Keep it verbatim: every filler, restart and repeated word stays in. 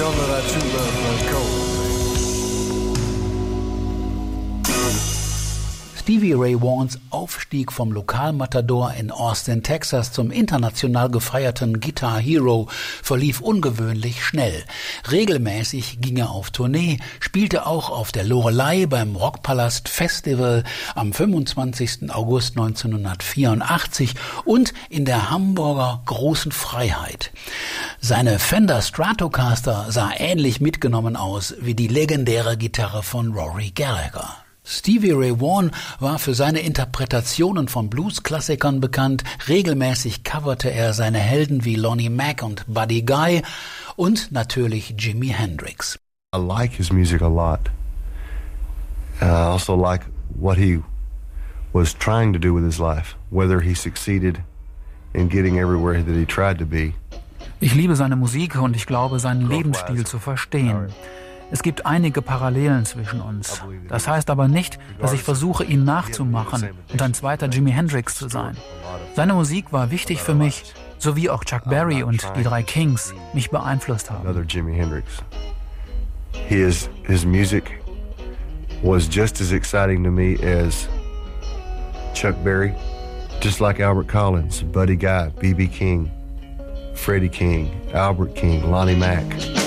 Don't let our true love run cold. Stevie Ray Vaughans Aufstieg vom Lokalmatador in Austin, Texas zum international gefeierten Guitar Hero verlief ungewöhnlich schnell. Regelmäßig ging er auf Tournee, spielte auch auf der Loreley beim Rockpalast Festival am fünfundzwanzigsten August neunzehnhundertvierundachtzig und in der Hamburger Großen Freiheit. Seine Fender Stratocaster sah ähnlich mitgenommen aus wie die legendäre Gitarre von Rory Gallagher. Stevie Ray Vaughan war für seine Interpretationen von Blues-Klassikern bekannt. Regelmäßig coverte er seine Helden wie Lonnie Mack und Buddy Guy und natürlich Jimi Hendrix. I like his music a lot. I also like what he was trying to do with his life, whether he succeeded in getting everywhere that he tried to be. Ich liebe seine Musik und ich glaube, seinen Lebensstil zu verstehen. Es gibt einige Parallelen zwischen uns. Das heißt aber nicht, dass ich versuche, ihn nachzumachen und ein zweiter Jimi Hendrix zu sein. Seine Musik war wichtig für mich, so wie auch Chuck Berry und die drei Kings mich beeinflusst haben. Another Jimi Hendrix. His his music was just as exciting to me as Chuck Berry, just like Albert Collins, Buddy Guy, B B King, Freddie King, Albert King, Lonnie Mack.